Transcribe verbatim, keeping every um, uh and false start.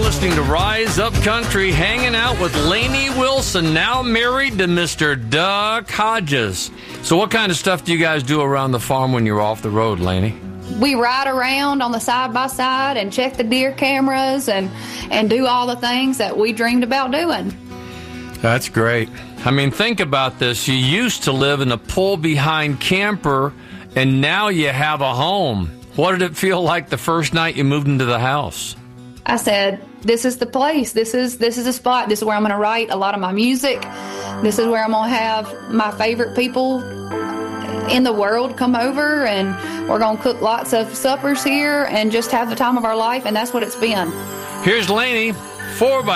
listening to Rise Up Country, hanging out with Lainey Wilson, now married to Mister Doug Hodges. So what kind of stuff do you guys do around the farm when you're off the road, Lainey? We ride around on the side-by-side and check the deer cameras and, and do all the things that we dreamed about doing. That's great. I mean, think about this. You used to live in a pull-behind camper, and now you have a home. What did it feel like the first night you moved into the house? I said, this is the place. This is this is the spot. This is where I'm going to write a lot of my music. This is where I'm going to have my favorite people in the world come over, and we're going to cook lots of suppers here and just have the time of our life, and that's what it's been. Here's Lainey, four by